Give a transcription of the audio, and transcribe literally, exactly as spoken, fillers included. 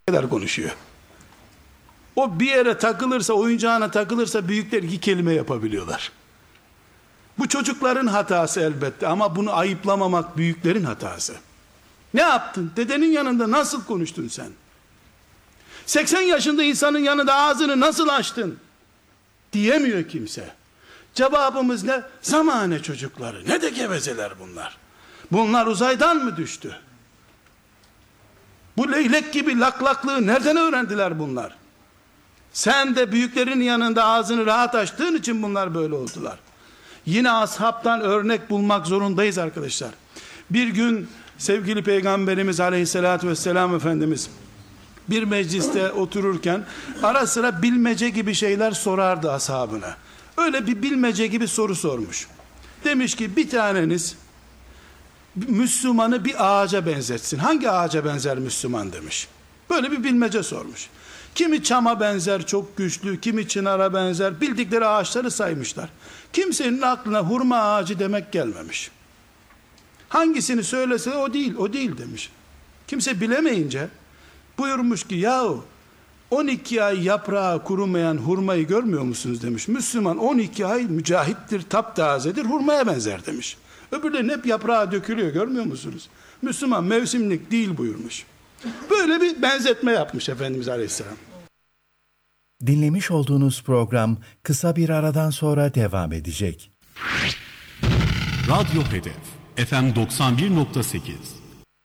kadar konuşuyor. O bir yere takılırsa, oyuncağına takılırsa büyükler iki kelime yapabiliyorlar. Bu çocukların hatası elbette ama bunu ayıplamamak büyüklerin hatası. Ne yaptın? Dedenin yanında nasıl konuştun sen? seksen yaşında insanın yanında ağzını nasıl açtın? Diyemiyor kimse. Cevabımız ne? Zamane çocukları. Ne de gevezeler bunlar. Bunlar uzaydan mı düştü? Bu leylek gibi laklaklığı nereden öğrendiler bunlar? Sen de büyüklerin yanında ağzını rahat açtığın için bunlar böyle oldular. Yine ashabtan örnek bulmak zorundayız arkadaşlar. Bir gün sevgili Peygamberimiz Aleyhisselatü Vesselam Efendimiz bir mecliste otururken ara sıra bilmece gibi şeyler sorardı ashabına. Öyle bir bilmece gibi soru sormuş. Demiş ki bir taneniz Müslümanı bir ağaca benzetsin. Hangi ağaca benzer Müslüman demiş. Böyle bir bilmece sormuş. Kimi çama benzer çok güçlü, kimi çınara benzer, bildikleri ağaçları saymışlar. Kimsenin aklına hurma ağacı demek gelmemiş. Hangisini söylese o değil, o değil demiş. Kimse bilemeyince buyurmuş ki yahu on iki ay yaprağı kurumayan hurmayı görmüyor musunuz demiş. Müslüman on iki ay mücahittir, taptazedir, hurmaya benzer demiş. Öbürlerin hep yaprağı dökülüyor görmüyor musunuz? Müslüman mevsimlik değil buyurmuş. Böyle bir benzetme yapmış Efendimiz Aleyhisselam. Dinlemiş olduğunuz program kısa bir aradan sonra devam edecek. Radyo Hedef F M doksan bir nokta sekiz